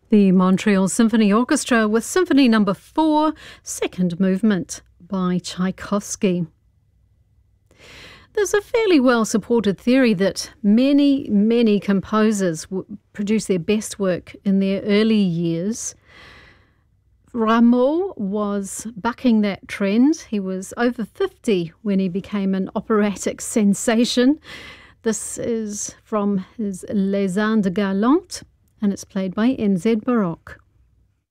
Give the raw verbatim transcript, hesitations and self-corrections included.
The Montreal Symphony Orchestra with Symphony Number four, Second Movement by Tchaikovsky. There's a fairly well-supported theory that many, many composers w- produce their best work in their early years. Rameau was bucking that trend. He was over fifty when he became an operatic sensation. This is from his Les Indes Galantes, and it's played by N Z Baroque.